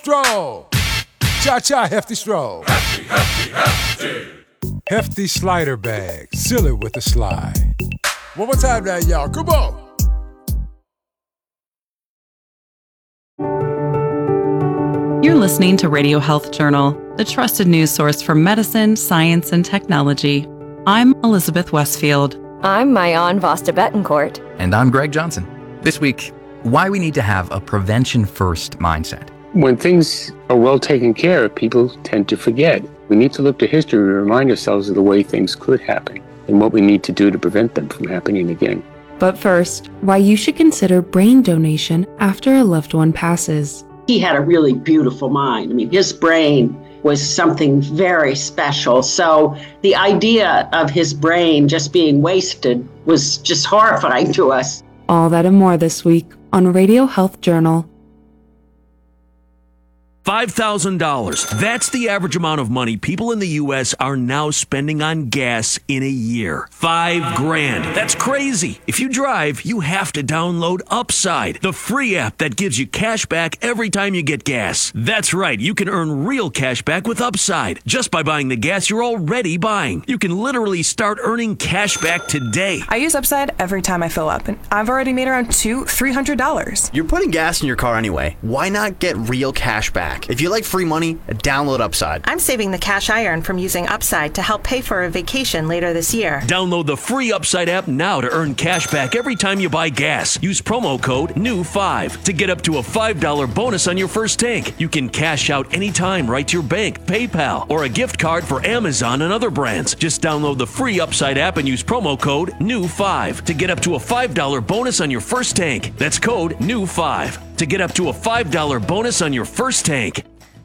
stroll. Cha-cha hefty stroll. Hefty, hefty, hefty. Hefty slider bag. Seal it with a slide. One more time now, y'all. Come on. You're listening to Radio Health Journal, the trusted news source for medicine, science, and technology. I'm Elizabeth Westfield. I'm Mayan Vasta Betancourt. And I'm Greg Johnson. This week, why we need to have a prevention-first mindset. When things are well taken care of, people tend to forget. We need to look to history and remind ourselves of the way things could happen and what we need to do to prevent them from happening again. But first, why you should consider brain donation after a loved one passes. He had a really beautiful mind. I mean, his brain was something very special. So the idea of his brain just being wasted was just horrifying to us. All that and more this week on Radio Health Journal. $5,000. That's the average amount of money people in the U.S. are now spending on gas in a year. $5,000. That's crazy. If you drive, you have to download Upside, the free app that gives you cash back every time you get gas. That's right. You can earn real cash back with Upside just by buying the gas you're already buying. You can literally start earning cash back today. I use Upside every time I fill up, and I've already made around $300. You're putting gas in your car anyway. Why not get real cash back? If you like free money, download Upside. I'm saving the cash I earn from using Upside to help pay for a vacation later this year. Download the free Upside app now to earn cash back every time you buy gas. Use promo code NEW5 to get up to a $5 bonus on your first tank. You can cash out anytime right to your bank, PayPal, or a gift card for Amazon and other brands. Just download the free Upside app and use promo code NEW5 to get up to a $5 bonus on your first tank. That's code NEW5 to get up to a $5 bonus on your first tank.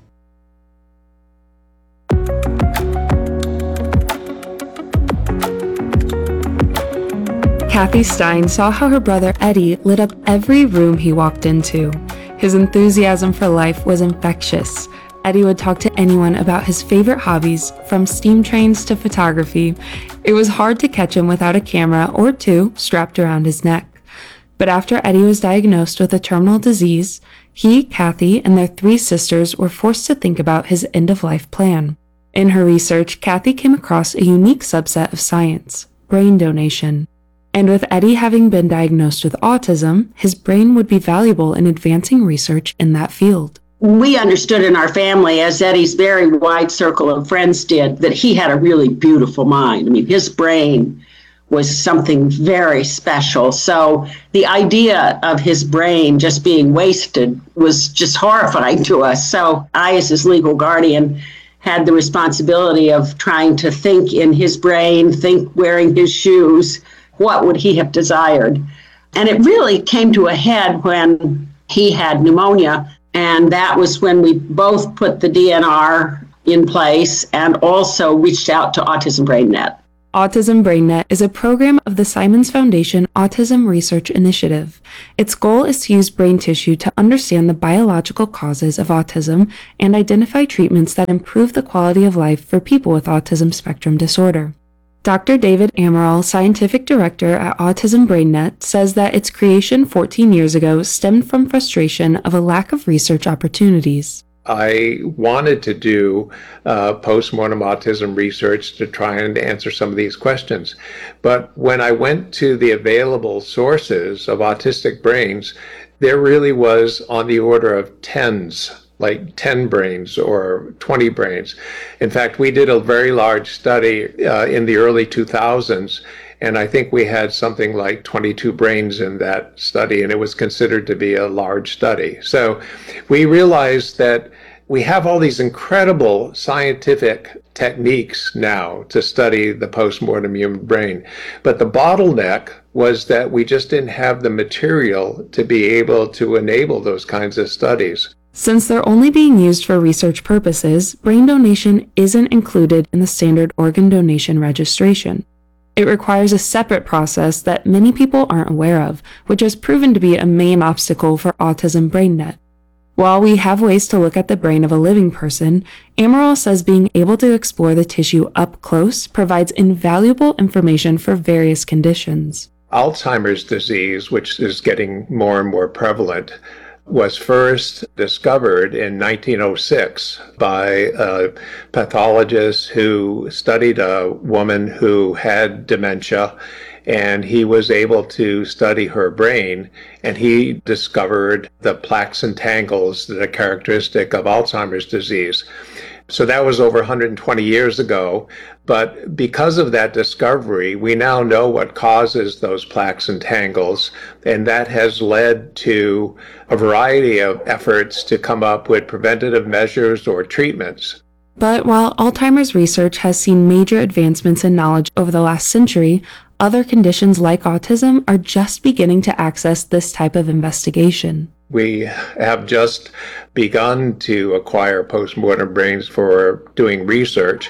Kathy Stein saw how her brother Eddie lit up every room he walked into. His enthusiasm for life was infectious. Eddie would talk to anyone about his favorite hobbies, from steam trains to photography. It was hard to catch him without a camera or two strapped around his neck. But after Eddie was diagnosed with a terminal disease, he, Kathy, and their 3 sisters were forced to think about his end-of-life plan. In her research, Kathy came across a unique subset of science, brain donation. And with Eddie having been diagnosed with autism, his brain would be valuable in advancing research in that field. We understood in our family, as Eddie's very wide circle of friends did, that he had a really beautiful mind. I mean, his brain was something very special. So the idea of his brain just being wasted was just horrifying to us. So I, as his legal guardian, had the responsibility of trying to think in his brain, think wearing his shoes, what would he have desired? And it really came to a head when he had pneumonia. And that was when we both put the DNR in place and also reached out to Autism BrainNet. Autism BrainNet is a program of the Simons Foundation Autism Research Initiative. Its goal is to use brain tissue to understand the biological causes of autism and identify treatments that improve the quality of life for people with autism spectrum disorder. Dr. David Amaral, scientific director at Autism BrainNet, says that its creation 14 years ago stemmed from frustration of a lack of research opportunities. I wanted to do post-mortem autism research to try and answer some of these questions. But when I went to the available sources of autistic brains, there really was on the order of tens, like 10 brains or 20 brains. In fact, we did a very large study in the early 2000s, and I think we had something like 22 brains in that study, and it was considered to be a large study. So we realized that we have all these incredible scientific techniques now to study the postmortem human brain. But the bottleneck was that we just didn't have the material to be able to enable those kinds of studies. Since they're only being used for research purposes, brain donation isn't included in the standard organ donation registration. It requires a separate process that many people aren't aware of, which has proven to be a main obstacle for Autism BrainNet. While we have ways to look at the brain of a living person, Amaral says being able to explore the tissue up close provides invaluable information for various conditions. Alzheimer's disease, which is getting more and more prevalent, was first discovered in 1906 by a pathologist who studied a woman who had dementia, and he was able to study her brain, and he discovered the plaques and tangles that are characteristic of Alzheimer's disease. So that was over 120 years ago. But because of that discovery, we now know what causes those plaques and tangles, and that has led to a variety of efforts to come up with preventative measures or treatments. But while Alzheimer's research has seen major advancements in knowledge over the last century, other conditions like autism are just beginning to access this type of investigation. We have just begun to acquire postmortem brains for doing research.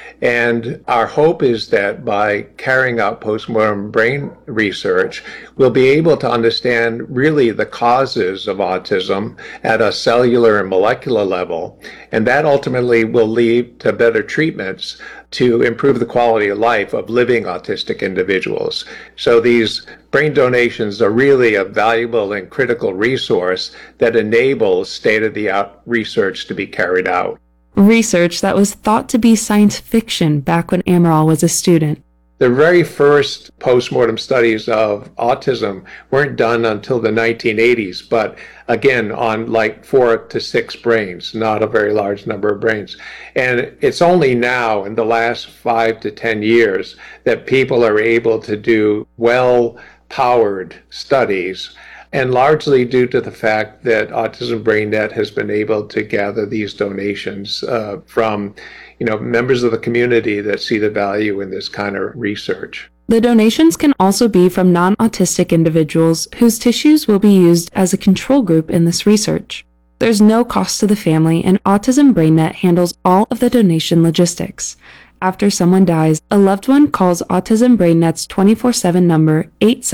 And our hope is that by carrying out postmortem brain research, we'll be able to understand really the causes of autism at a cellular and molecular level. And that ultimately will lead to better treatments to improve the quality of life of living autistic individuals. So these brain donations are really a valuable and critical resource that enables state-of-the-art research to be carried out. Research that was thought to be science fiction back when Amaral was a student. The very first postmortem studies of autism weren't done until the 1980s, but again, on like 4 to 6 brains, not a very large number of brains. And it's only now, in the last 5 to 10 years, that people are able to do well-powered studies, and largely due to the fact that Autism BrainNet has been able to gather these donations from members of the community that see the value in this kind of research. The donations can also be from non-autistic individuals whose tissues will be used as a control group in this research. There's no cost to the family, and Autism BrainNet handles all of the donation logistics. After someone dies, a loved one calls Autism BrainNet's 24/7 number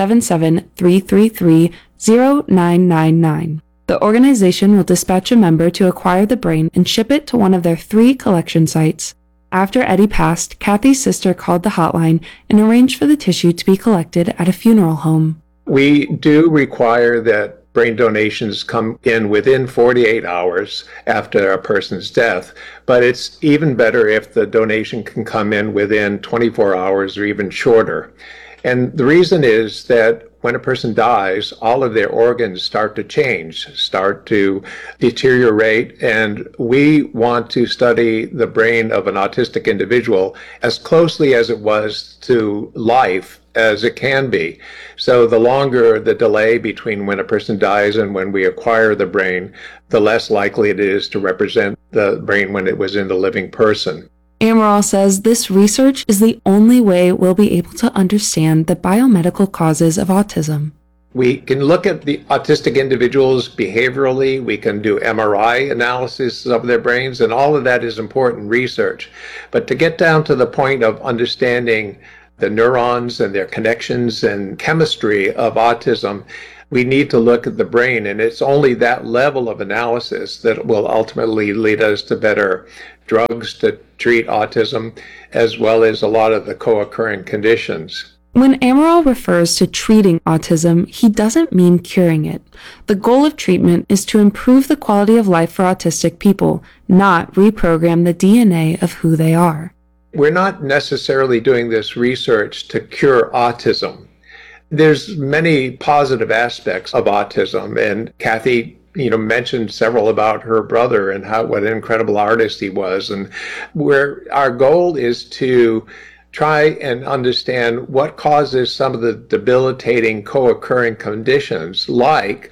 877-333-0999. The organization will dispatch a member to acquire the brain and ship it to one of their 3 collection sites. After Eddie passed, Kathy's sister called the hotline and arranged for the tissue to be collected at a funeral home. We do require that brain donations come in within 48 hours after a person's death, but it's even better if the donation can come in within 24 hours or even shorter. And the reason is that when a person dies, all of their organs start to change, start to deteriorate, and we want to study the brain of an autistic individual as closely as it was to life as it can be. So the longer the delay between when a person dies and when we acquire the brain, the less likely it is to represent the brain when it was in the living person. Amaral says this research is the only way we'll be able to understand the biomedical causes of autism. We can look at the autistic individuals behaviorally, we can do MRI analysis of their brains, and all of that is important research. But to get down to the point of understanding the neurons and their connections and chemistry of autism, we need to look at the brain, and it's only that level of analysis that will ultimately lead us to better drugs to treat autism, as well as a lot of the co-occurring conditions. When Amaral refers to treating autism, he doesn't mean curing it. The goal of treatment is to improve the quality of life for autistic people, not reprogram the DNA of who they are. We're not necessarily doing this research to cure autism. There's many positive aspects of autism, and Kathy mentioned several about her brother and what an incredible artist he was. And where our goal is to try and understand what causes some of the debilitating co-occurring conditions like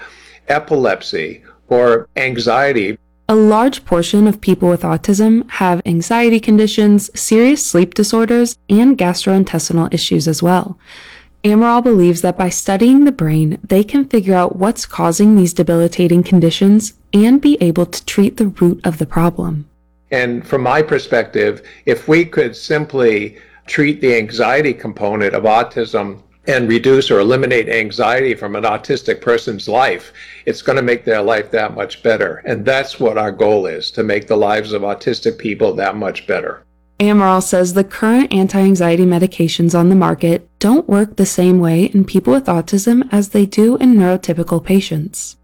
epilepsy or anxiety. A large portion of people with autism have anxiety conditions, serious sleep disorders, and gastrointestinal issues as well. Amaral believes that by studying the brain, they can figure out what's causing these debilitating conditions and be able to treat the root of the problem. And from my perspective, if we could simply treat the anxiety component of autism and reduce or eliminate anxiety from an autistic person's life, it's going to make their life that much better. And that's what our goal is, to make the lives of autistic people that much better. Amaral says the current anti-anxiety medications on the market don't work the same way in people with autism as they do in neurotypical patients.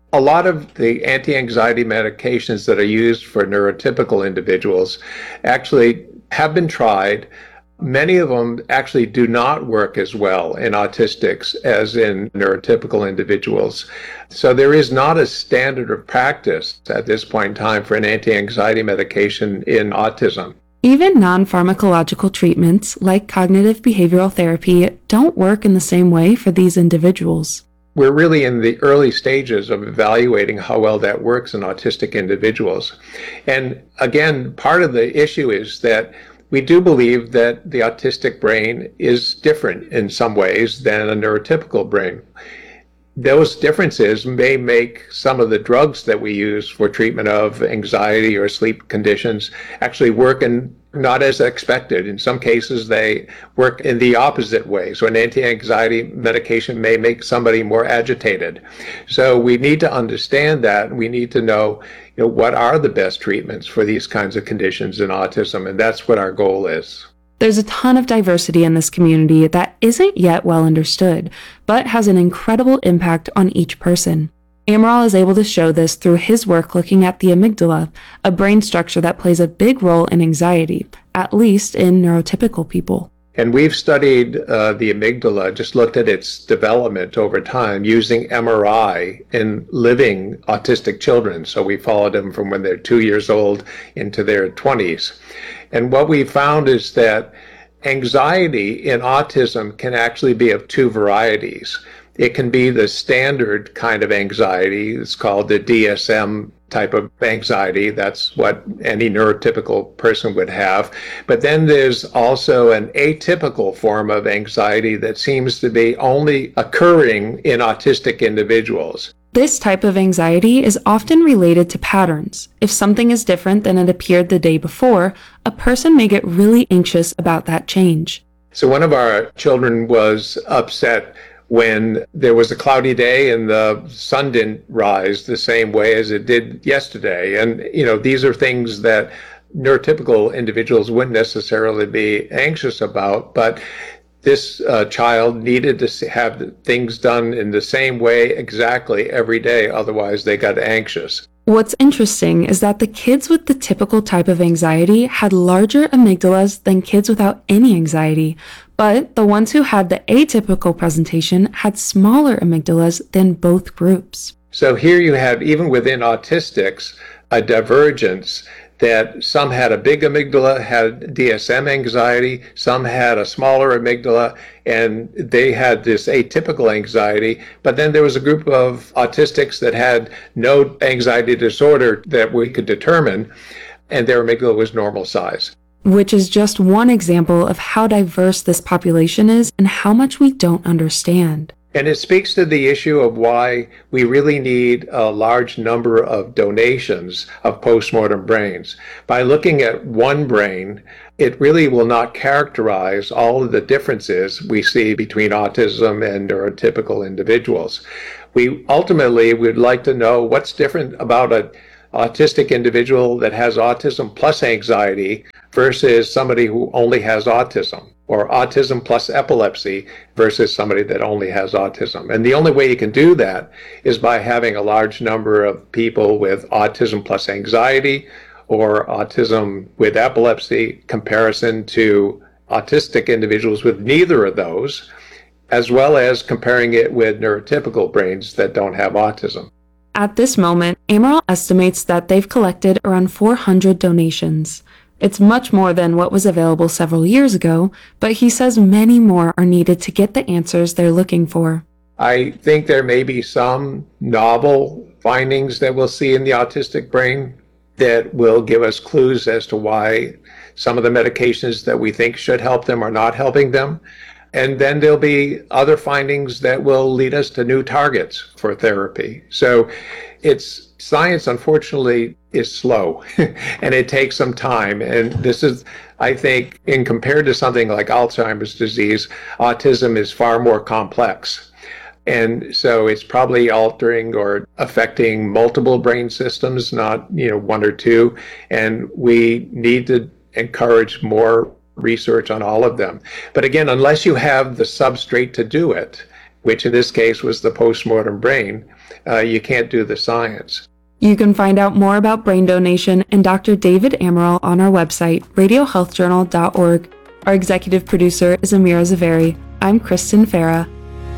A lot of the anti-anxiety medications that are used for neurotypical individuals actually have been tried. Many of them actually do not work as well in autistics as in neurotypical individuals. So there is not a standard of practice at this point in time for an anti-anxiety medication in autism. Even non-pharmacological treatments like cognitive behavioral therapy don't work in the same way for these individuals. We're really in the early stages of evaluating how well that works in autistic individuals. And again, part of the issue is that we do believe that the autistic brain is different in some ways than a neurotypical brain. Those differences may make some of the drugs that we use for treatment of anxiety or sleep conditions actually work not as expected. In some cases, they work in the opposite way. So an anti-anxiety medication may make somebody more agitated. So we need to understand that. We need to know, what are the best treatments for these kinds of conditions in autism, and that's what our goal is. There's a ton of diversity in this community that isn't yet well understood, but has an incredible impact on each person. Amaral is able to show this through his work looking at the amygdala, a brain structure that plays a big role in anxiety, at least in neurotypical people. And we've studied the amygdala, just looked at its development over time using MRI in living autistic children. So we followed them from when they're 2 years old into their 20s. And what we found is that anxiety in autism can actually be of two varieties. It can be the standard kind of anxiety. It's called the DSM type of anxiety. That's what any neurotypical person would have. But then there's also an atypical form of anxiety that seems to be only occurring in autistic individuals. This type of anxiety is often related to patterns. If something is different than it appeared the day before, a person may get really anxious about that change. So one of our children was upset when there was a cloudy day and the sun didn't rise the same way as it did yesterday. And, these are things that neurotypical individuals wouldn't necessarily be anxious about, but this child needed to have things done in the same way exactly every day, otherwise they got anxious. What's interesting is that the kids with the typical type of anxiety had larger amygdalas than kids without any anxiety, but the ones who had the atypical presentation had smaller amygdalas than both groups. So here you have, even within autistics, a divergence that some had a big amygdala, had DSM anxiety, some had a smaller amygdala, and they had this atypical anxiety. But then there was a group of autistics that had no anxiety disorder that we could determine, and their amygdala was normal size. Which is just one example of how diverse this population is and how much we don't understand. And it speaks to the issue of why we really need a large number of donations of postmortem brains. By looking at one brain, it really will not characterize all of the differences we see between autism and neurotypical individuals. We ultimately would like to know what's different about an autistic individual that has autism plus anxiety versus somebody who only has autism, or autism plus epilepsy versus somebody that only has autism. And the only way you can do that is by having a large number of people with autism plus anxiety or autism with epilepsy comparison to autistic individuals with neither of those, as well as comparing it with neurotypical brains that don't have autism. At this moment, Amaral estimates that they've collected around 400 donations. It's much more than what was available several years ago, but he says many more are needed to get the answers they're looking for. I think there may be some novel findings that we'll see in the autistic brain that will give us clues as to why some of the medications that we think should help them are not helping them. And then there'll be other findings that will lead us to new targets for therapy. So science, unfortunately, is slow and it takes some time. And this is, I think, in compared to something like Alzheimer's disease, autism is far more complex. And so it's probably altering or affecting multiple brain systems, not, one or two. And we need to encourage more research on all of them. But again, unless you have the substrate to do it, which in this case was the postmortem brain, you can't do the science. You can find out more about brain donation and Dr. David Amaral on our website, radiohealthjournal.org. Our executive producer is Amira Zaveri. I'm Kristen Farah.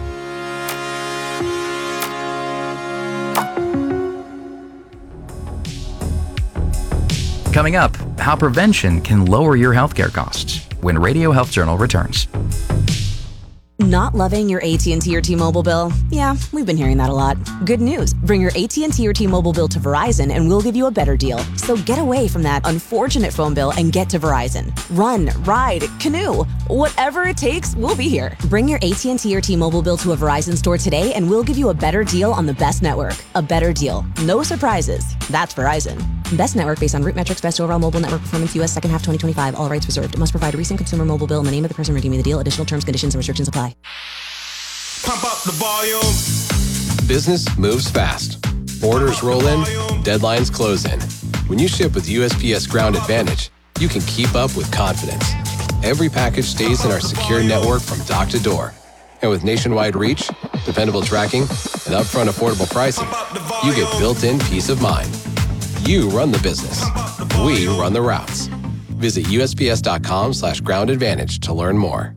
Coming up, how prevention can lower your healthcare costs when Radio Health Journal returns. Not loving your AT&T or T-Mobile bill? Yeah, we've been hearing that a lot. Good news. Bring your AT&T or T-Mobile bill to Verizon and we'll give you a better deal. So get away from that unfortunate phone bill and get to Verizon. Run, ride, canoe. Whatever it takes, we'll be here. Bring your AT&T or T-Mobile bill to a Verizon store today and we'll give you a better deal on the best network. A better deal. No surprises. That's Verizon. Best network based on root metrics, best overall mobile network performance, U.S. second half 2025. All rights reserved. Must provide a recent consumer mobile bill in the name of the person redeeming the deal. Additional terms, conditions, and restrictions apply. Pump up the volume. Business moves fast. Orders roll in, deadlines close in. When you ship with USPS Ground Advantage, you can keep up with confidence. Every package stays in our secure network from dock to door. And with nationwide reach, dependable tracking, and upfront affordable pricing, you get built-in peace of mind. You run the business. We run the routes. Visit USPS.com/Ground Advantage to learn more.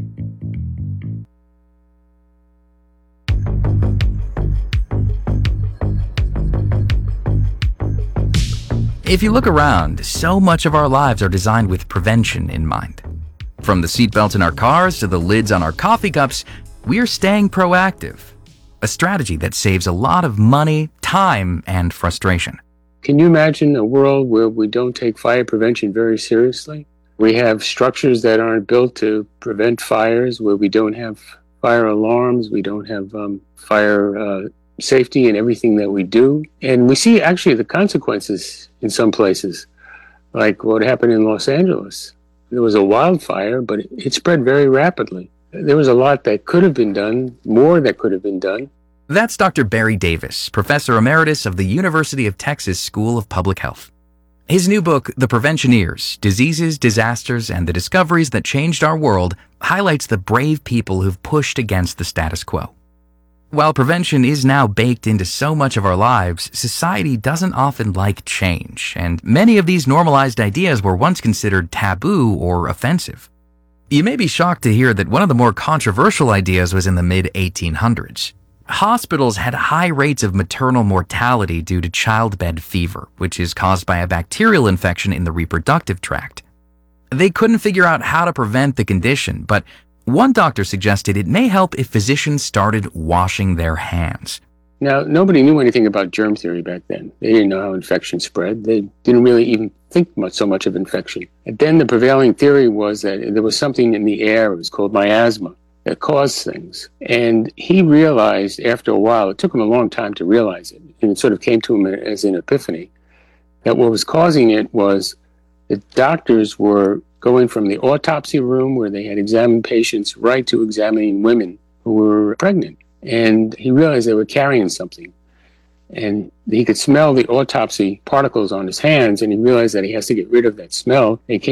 If you look around, so much of our lives are designed with prevention in mind. From the seatbelts in our cars to the lids on our coffee cups, we're staying proactive. A strategy that saves a lot of money, time, and frustration. Can you imagine a world where we don't take fire prevention very seriously? We have structures that aren't built to prevent fires, where we don't have fire alarms, we don't have fire safety in everything that we do. And we see actually the consequences in some places, like what happened in Los Angeles. There was a wildfire, but it spread very rapidly. There was a lot that could have been done, more that could have been done. That's Dr. Barry Davis, Professor Emeritus of the University of Texas School of Public Health. His new book, The Preventioneers: Diseases, Disasters, and the Discoveries That Changed Our World, highlights the brave people who've pushed against the status quo. While prevention is now baked into so much of our lives, society doesn't often like change, and many of these normalized ideas were once considered taboo or offensive. You may be shocked to hear that one of the more controversial ideas was in the mid-1800s. Hospitals had high rates of maternal mortality due to childbed fever, which is caused by a bacterial infection in the reproductive tract. They couldn't figure out how to prevent the condition, but one doctor suggested it may help if physicians started washing their hands. Now, nobody knew anything about germ theory back then. They didn't know how infection spread. They didn't really even think so much of infection. And then the prevailing theory was that there was something in the air, it was called miasma, that caused things. And he realized after a while, it took him a long time to realize it, and it sort of came to him as an epiphany, that what was causing it was that doctors were going from the autopsy room where they had examined patients right to examining women who were pregnant. And he realized they were carrying something. And he could smell the autopsy particles on his hands, and he realized that he has to get rid of that smell. He came